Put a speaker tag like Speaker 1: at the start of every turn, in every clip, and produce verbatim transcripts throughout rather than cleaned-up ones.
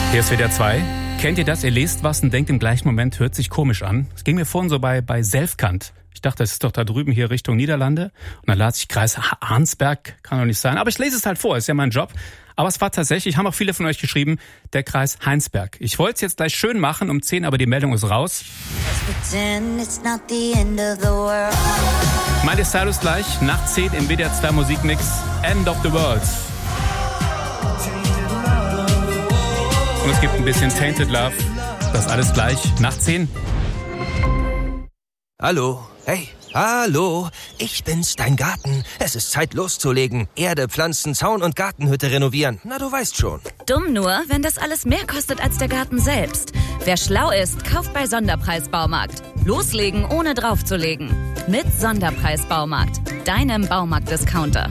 Speaker 1: Hier ist W D R zwei. Kennt ihr das? Ihr lest was und denkt im gleichen Moment, hört sich komisch an. Es ging mir vorhin so bei, bei Selfkant. Ich dachte, das ist doch da drüben hier Richtung Niederlande. Und dann las ich Kreis Arnsberg, kann doch nicht sein. Aber ich lese es halt vor, ist ja mein Job. Aber es war tatsächlich, haben auch viele von euch geschrieben, der Kreis Heinsberg. Ich wollte es jetzt gleich schön machen, um zehn, aber die Meldung ist raus. Mein Stylus gleich, nach zehn im W D R zwei Musikmix, End of the World. Und es gibt ein bisschen Tainted Love. Das alles gleich nach zehn.
Speaker 2: Hallo, hey, hallo, ich bin's, dein Garten. Es ist Zeit loszulegen. Erde, Pflanzen, Zaun und Gartenhütte renovieren. Na, du weißt schon.
Speaker 3: Dumm nur, wenn das alles mehr kostet als der Garten selbst. Wer schlau ist, kauft bei Sonderpreis Baumarkt. Loslegen, ohne draufzulegen. Mit Sonderpreis Baumarkt, deinem Baumarkt-Discounter.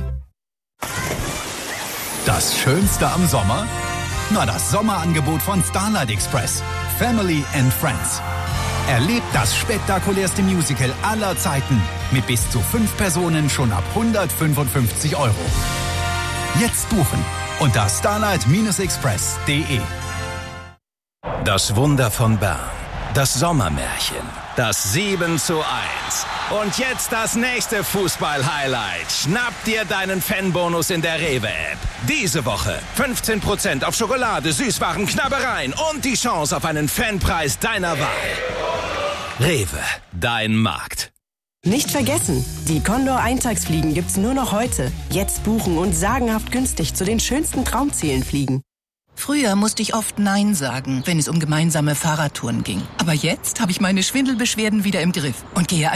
Speaker 4: Das Schönste am Sommer? Na, das Sommerangebot von Starlight Express. Family and Friends. Erlebt das spektakulärste Musical aller Zeiten mit bis zu fünf Personen schon ab hundertfünfundfünfzig Euro. Jetzt buchen unter starlight express punkt de.
Speaker 5: Das Wunder von Bern. Das Sommermärchen. Das sieben zu eins. Und jetzt das nächste Fußball-Highlight. Schnapp dir deinen Fanbonus in der Rewe-App. Diese Woche fünfzehn Prozent auf Schokolade, Süßwaren, Knabbereien und die Chance auf einen Fanpreis deiner Wahl. Rewe, dein Markt.
Speaker 6: Nicht vergessen, die Condor Eintagsfliegen gibt's nur noch heute. Jetzt buchen und sagenhaft günstig zu den schönsten Traumzielen fliegen.
Speaker 7: Früher musste ich oft Nein sagen, wenn es um gemeinsame Fahrradtouren ging. Aber jetzt habe ich meine Schwindelbeschwerden wieder im Griff und gehe